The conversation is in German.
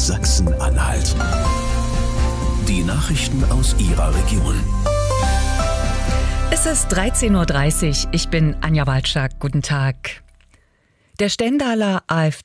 Sachsen-Anhalt. Die Nachrichten aus Ihrer Region. Es ist 13:30 Uhr. Ich bin Anja Walczak. Guten Tag. Der Stendaler AfD